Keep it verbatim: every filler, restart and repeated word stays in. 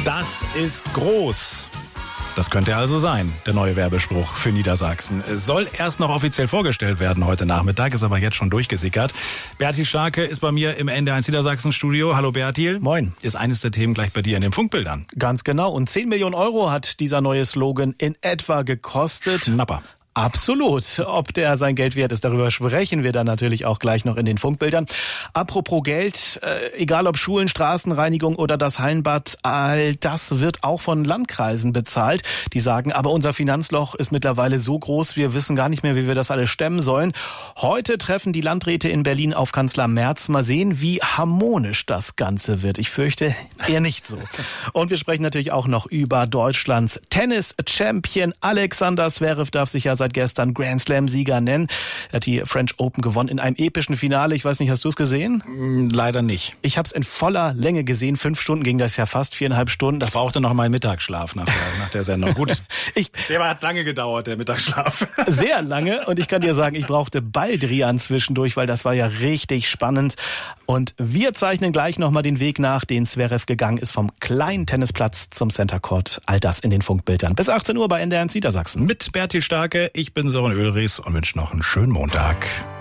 Das ist groß. Das könnte also sein, der neue Werbespruch für Niedersachsen. Es soll erst noch offiziell vorgestellt werden heute Nachmittag, ist aber jetzt schon durchgesickert. Bertil Starke ist bei mir im N D R eins Niedersachsen-Studio. Hallo Bertil. Moin. Ist eines der Themen gleich bei dir in den Funkbildern. Ganz genau. Und zehn Millionen Euro hat dieser neue Slogan in etwa gekostet. Schnapper. Absolut. Ob der sein Geld wert ist, darüber sprechen wir dann natürlich auch gleich noch in den Funkbildern. Apropos Geld, äh, egal ob Schulen, Straßenreinigung oder das Hallenbad, all das wird auch von Landkreisen bezahlt. Die sagen, aber unser Finanzloch ist mittlerweile so groß, wir wissen gar nicht mehr, wie wir das alles stemmen sollen. Heute treffen die Landräte in Berlin auf Kanzler Merz. Mal sehen, wie harmonisch das Ganze wird. Ich fürchte, eher nicht so. Und wir sprechen natürlich auch noch über Deutschlands Tennis-Champion Alexander Zverev, darf sich ja seit gestern Grand Slam-Sieger nennen. Er hat die French Open gewonnen in einem epischen Finale. Ich weiß nicht, hast du es gesehen? Leider nicht. Ich habe es in voller Länge gesehen. Fünf Stunden ging das ja fast, viereinhalb Stunden. Das brauchte noch mal Mittagsschlaf nach der, nach der Sendung. Gut, ich, der hat lange gedauert, der Mittagsschlaf. Sehr lange. Und ich kann dir sagen, ich brauchte Baldrian zwischendurch, weil das war ja richtig spannend. Und wir zeichnen gleich nochmal den Weg nach, den Zverev gegangen ist, vom kleinen Tennisplatz zum Center Court. All das in den Funkbildern. Bis achtzehn Uhr bei N D R eins Niedersachsen. Mit Bertil Starke. Ich bin Sören Ulrichs und wünsche noch einen schönen Montag.